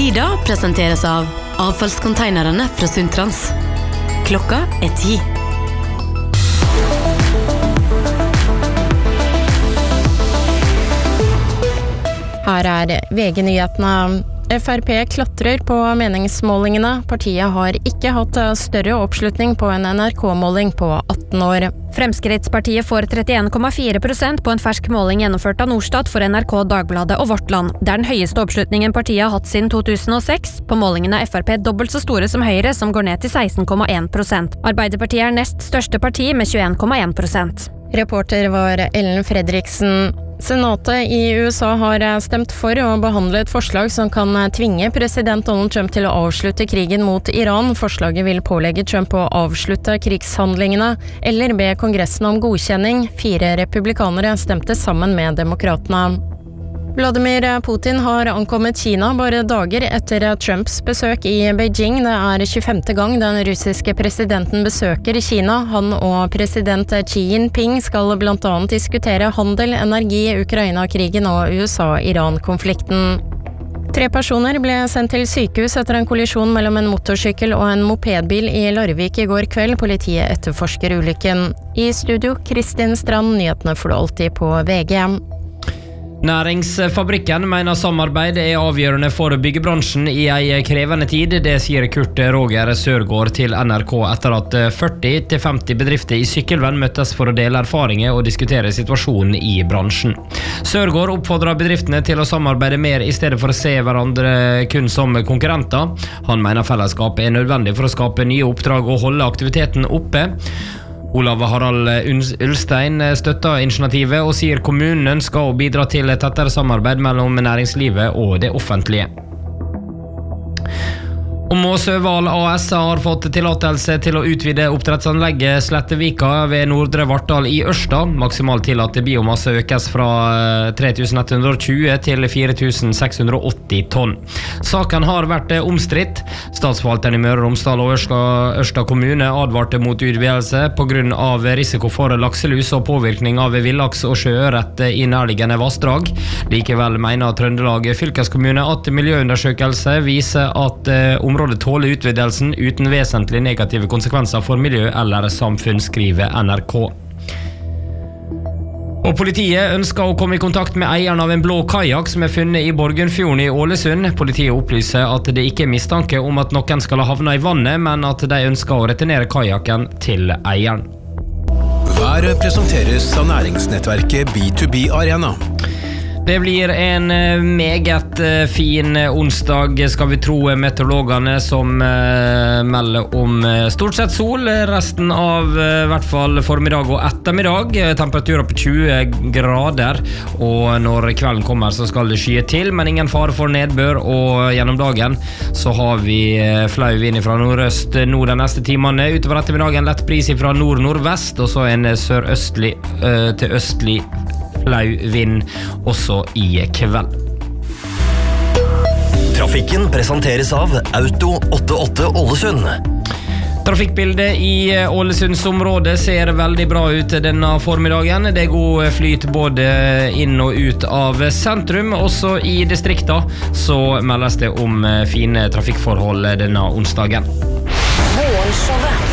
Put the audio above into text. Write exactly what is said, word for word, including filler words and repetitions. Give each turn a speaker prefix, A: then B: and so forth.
A: Tida presenteres av avfallskonteinerne fra Sundtrans. Klokka er ti.
B: Her er V G-nyhetene. F R P klatrer på meningsmålingene. Partiet har ikke hatt større oppslutning på en N R K-måling på atten år.
C: Fremskrittspartiet får trettien komma fire prosent på en fersk måling gjennomført av Norstat for N R K, Dagbladet og Vårt Land. Det er den høyeste oppslutningen partiet har hatt siden to tusen og seks. På målingen er F R P dobbelt så store som Høyre, som går ned til seksten komma en prosent. Arbeiderpartiet er nest største parti med tjueen komma en prosent.
B: Reporter var Ellen Fredriksen. Senatet i U S A har stemt for å behandle et forslag som kan tvinge president Donald Trump til å avslutte krigen mot Iran. Forslaget vil pålegge Trump å avslutte krigshandlingene, eller be Kongressen om godkjenning. Fire republikanere stemte sammen med demokratene. Vladimir Putin har ankommet Kina bare dager etter Trumps besøk i Beijing. Det er tjuefemte gang den russiske presidenten besøker Kina. Han og president Xi Jinping skal blant annet diskutere handel, energi, Ukraina-krigen og U S A-Iran-konflikten. Tre personer ble sendt til sykehus etter en kollisjon mellom en motorsykkel og en mopedbil i Larvik i går kveld. Politiet etterforsker ulykken. I studio, Kristin Strand, nyhetene får du alltid på V G.
D: Næringsfabrikken mener samarbeid er avgjørende for byggebransjen i en krevende tid. Det sier Kurt Roger Sørgaard til N R K etter at førti til femti bedrifter i Sykkylven møttes for å dele erfaringer og diskutere situasjonen i bransjen. Sørgaard oppfordrer bedriftene til å samarbeide mer i stedet for å se hverandre kun som konkurrenter. Han mener fellesskapet er nødvendig for å skape nye oppdrag og holde aktiviteten oppe. Olav Harald Ulstein støtter initiativet og sier kommunen skal bidra til et tettere samarbeid mellom næringslivet og det offentlige. Og Måsøval A S har fått tillatelse til å utvide oppdrettsanlegget Slettevika ved Nordre Vartdal i Ørsta. Maksimalt tillatt biomasse økes fra tre tusen ett hundre og tjue til fire tusen seks hundre og åtti tonn. Saken har vært omstridt. Statsforvalteren i Møre og Romsdal og Ørsta, Ørsta kommune advarte mot utvidelse på grunn av risiko for lakselus og påvirkning av villaks og sjøørret i nærliggende vassdrag. Likevel mener Trøndelag fylkeskommune at miljøundersøkelse viser at området Området tåler utvidelsen uten vesentlige negative konsekvenser for miljø eller samfunn, skriver N R K. Og politiet ønsker å komme i kontakt med eieren av en blå kajak som er funnet i Borgundfjorden i Ålesund. Politiet opplyser at det ikke er mistanke om at noen skal ha havnet i vannet, men at de ønsker å returnere kajaken til eieren.
E: Været presenteres av næringsnettverket B to B Arena.
D: Det blir en meget fin onsdag, skal vi tro meteorologene, som melder om stort sett sol resten av i hvert fall formiddag og ettermiddag. Temperaturer på tjue grader, og når kvelden kommer så skal det skye til, men ingen fare for nedbør, og gjennom dagen så har vi flau vind fra nordøst nå de neste timene. Utover ettermiddagen lett bris fra nord-nordvest, og så en sørøstlig øh, til østlig flau vind også i kveld.
F: Trafikken presenteres av Auto åttiåtte Ålesund.
D: Trafikkbildet i Ålesundsområdet ser veldig bra ut denne formiddagen. Det er god flyt både inn og ut av sentrum. Også i distrikta så meldes det om fine trafikkforhold denne onsdagen.
G: Morgenshowet